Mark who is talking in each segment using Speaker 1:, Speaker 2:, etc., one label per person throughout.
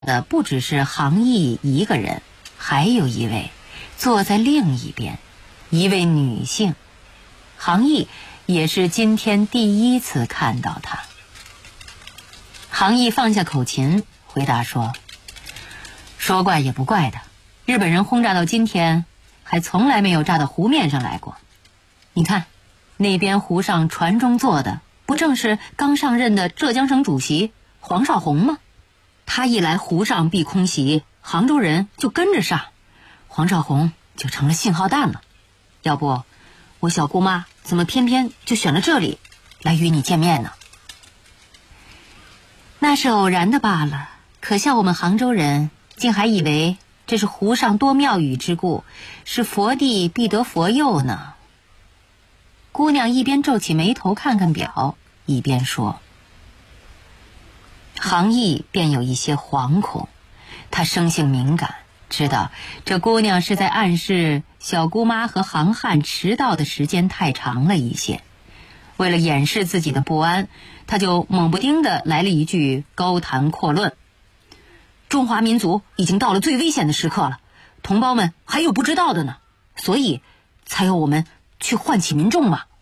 Speaker 1: 的不只是杭义一个人，还有一位坐在另一边，一位女性。杭义也是今天第一次看到她。杭义放下口琴，回答说：说怪也不怪的，日本人轰炸到今天，还从来没有炸到湖面上来过。你看，那边湖上船中坐的，不正是刚上任的浙江省主席黄绍竑吗？他一来湖上避空袭，杭州人就跟着上，黄绍竑就成了信号弹了。要不，我小姑妈怎么偏偏就选了这里来与你见面呢？那是偶然的罢了，可笑我们杭州人竟还以为这是湖上多庙宇之故，是佛地必得佛佑呢。姑娘一边皱起眉头看看表，一边说。杭义便有一些惶恐，他生性敏感，知道这姑娘是在暗示小姑妈和杭汉迟到的时间太长了一些。为了掩饰自己的不安，他就猛不丁地来了一句高谈阔论：中华民族已经到了最危险的时刻了，同胞们还有不知道的呢，所以才有我们去唤起民众嘛。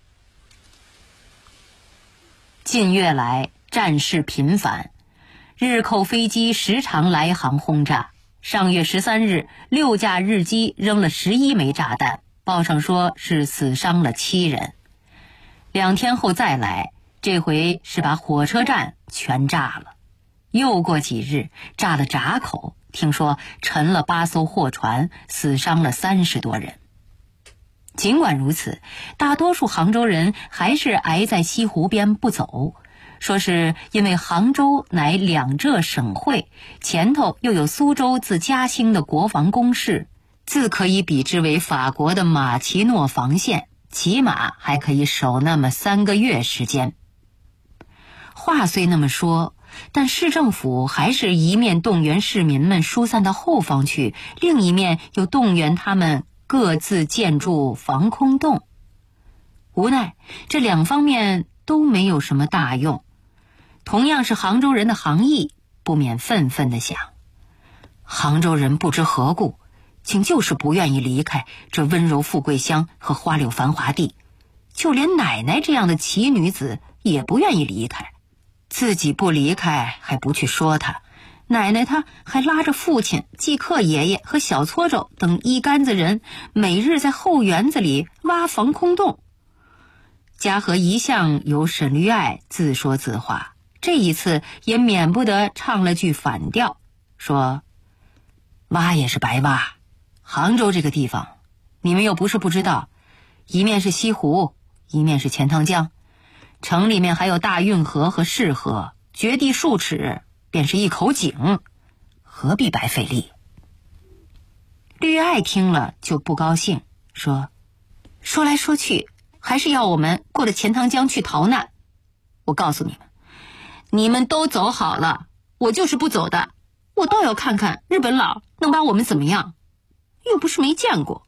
Speaker 1: 近月来战事频繁，日寇飞机时常来航轰炸。上月13日，6架日机扔了11枚炸弹，报上说是死伤了7人。2天后再来，这回是把火车站全炸了。又过几日，炸了闸口，听说沉了8艘货船，死伤了30多人。尽管如此，大多数杭州人还是挨在西湖边不走，说是因为杭州乃两浙省会，前头又有苏州自嘉兴的国防工事，自可以比之为法国的马奇诺防线，起码还可以守那么3个月时间。话虽那么说，但市政府还是一面动员市民们疏散到后方去，另一面又动员他们各自建筑防空洞。无奈这2方面都没有什么大用。同样是杭州人的杭义不免愤愤地想，杭州人不知何故，竟就是不愿意离开这温柔富贵乡和花柳繁华地，就连奶奶这样的奇女子也不愿意离开。自己不离开还不去说他，奶奶她还拉着父亲季克爷爷和小搓肘等一干子人，每日在后园子里挖防空洞。嘉禾一向由沈绿爱自说自话，这一次也免不得唱了句反调，说挖也是白挖，杭州这个地方你们又不是不知道，一面是西湖，一面是钱塘江，城里面还有大运河和市河，掘地数尺便是一口井，何必白费力。绿爱听了就不高兴，说来说去还是要我们过了钱塘江去逃难。我告诉你们，你们都走好了，我就是不走的，我倒要看看日本佬能把我们怎么样，又不是没见过。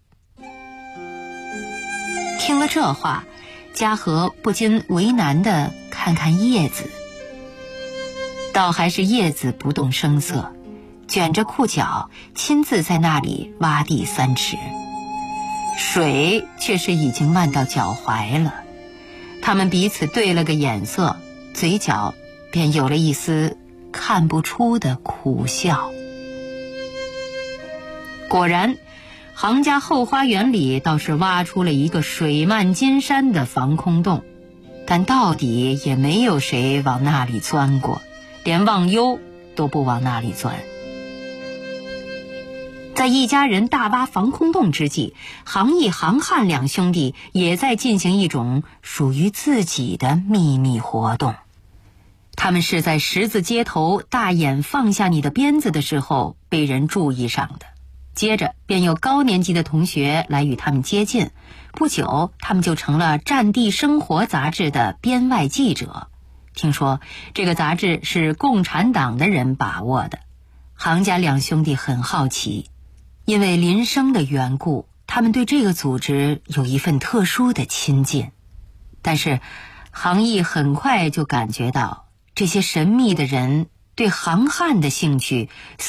Speaker 1: 听了这话，嘉禾不禁为难地看看叶子，倒还是叶子不动声色，卷着裤脚亲自在那里挖地3尺，水却是已经漫到脚踝了。他们彼此对了个眼色，嘴角便有了一丝看不出的苦笑。果然，杭家后花园里倒是挖出了一个水漫金山的防空洞，但到底也没有谁往那里钻过，连忘忧都不往那里钻。在一家人大挖防空洞之际，杭义、杭汉2兄弟也在进行一种属于自己的秘密活动。他们是在十字街头大眼放下你的鞭子的时候被人注意上的，接着便有高年级的同学来与他们接近，不久他们就成了《战地生活》杂志的编外记者。听说这个杂志是共产党的人把握的，杭家2兄弟很好奇，因为林生的缘故，他们对这个组织有一份特殊的亲近。但是杭义很快就感觉到这些神秘的人对航汉的兴趣